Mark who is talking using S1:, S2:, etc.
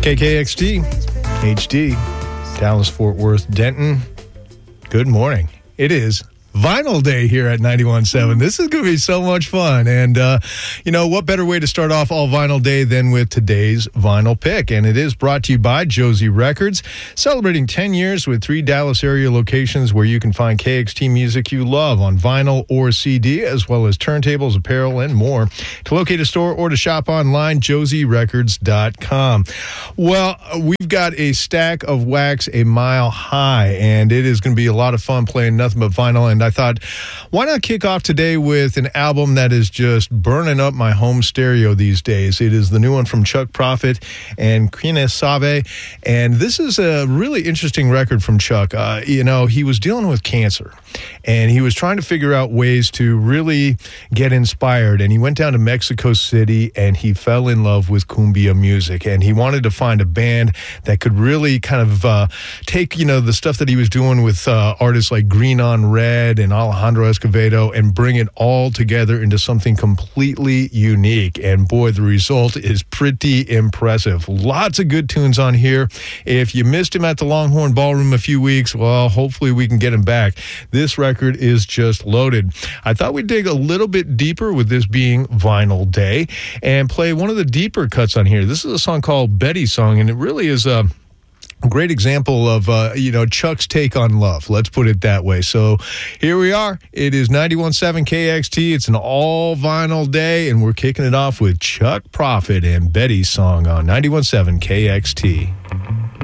S1: KKXT, HD, Dallas, Fort Worth, Denton. Good morning. It is Vinyl Day here at 91.7. This is going to be so much fun. And, what better way to start off All Vinyl Day than with today's vinyl pick? And it is brought to you by Josie Records, celebrating 10 years with 3 Dallas area locations where you can find KXT music you love on vinyl or CD, as well as turntables, apparel, and more. To locate a store or to shop online, josierecords.com. Well, we've got a stack of wax a mile high, and it is going to be a lot of fun playing nothing but vinyl. And I thought, why not kick off today with an album that is just burning up my home stereo these days? It is the new one from Chuck Prophet and Queen Sabe, and this is a really interesting record from Chuck. He was dealing with cancer, and he was trying to figure out ways to really get inspired, and he went down to Mexico City, and he fell in love with cumbia music, and he wanted to find a band that could really kind of take, the stuff that he was doing with artists like Green on Red and Alejandro Escovedo and bring it all together into something completely unique. And boy, the result is pretty impressive. Lots of good tunes on here. If you missed him at the Longhorn Ballroom a few weeks, well, hopefully we can get him back. This record is just loaded. I thought we'd dig a little bit deeper with this being Vinyl Day and play one of the deeper cuts on here. This is a song called Betty's Song, and it really is a great example of, Chuck's take on love. Let's put it that way. So here we are. It is 91.7 KXT. It's an all vinyl day, and we're kicking it off with Chuck Prophet and Betty's Song on 91.7 KXT.